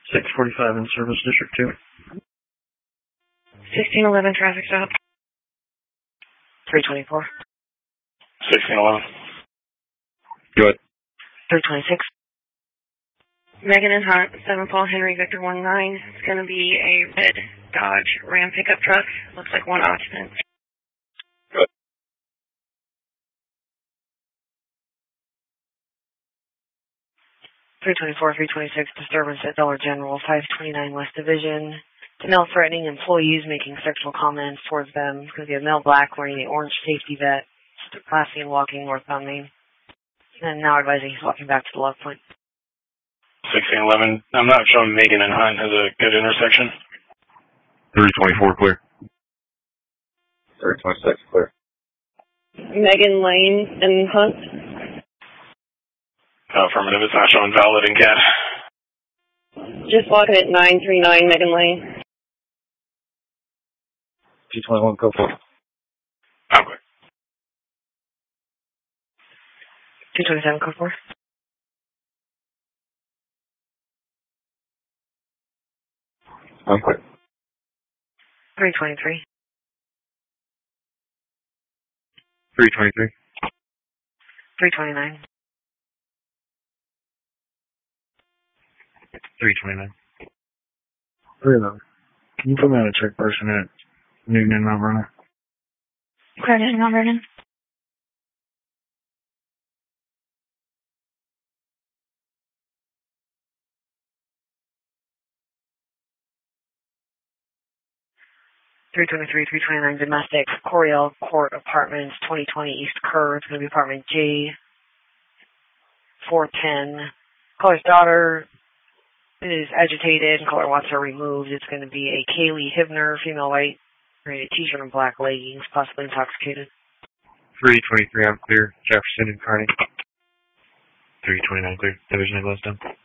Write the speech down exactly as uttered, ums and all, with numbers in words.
six forty-five in Service District two. sixteen eleven traffic stop. three twenty-four. sixteen eleven. Go ahead. three twenty-six. Megan and Hunt, seven Paul Henry Victor one nine. It's going to be a red Dodge Ram pickup truck. Looks like one occupant. Good. three twenty-four, three twenty-six, disturbance at Dollar General, five twenty-nine West Division. The male threatening employees, making sexual comments towards them. It's going to be a male black wearing the orange safety vest, classy and walking northbound Main. And now advising he's walking back to the love point. sixteen eleven. I'm not showing Megan and Hunt as a good intersection. three twenty-four clear. three twenty-six clear. Megan Lane and Hunt. Affirmative. It's not showing valid in C A D. Just walking at nine three nine Megan Lane. two twenty-one, go for it. I'm quick. two twenty-seven, go for it. I'm quick. three twenty-three. three twenty-three. three twenty-nine. three twenty-nine. three eleven. Can you put me on a check person at Newton and Mount Vernon? Credit and Mount Vernon. three twenty-three, three twenty-nine, domestic, Coriel Court Apartments, twenty twenty East Kerr. It's going to be apartment J four ten. Caller's daughter is agitated and caller wants her removed. It's going to be a Kaylee Hibner, female white, wearing a t-shirt and black leggings, possibly intoxicated. three twenty-three, I'm clear. Jefferson and Kearney. three twenty-nine clear. Division of Gladstone.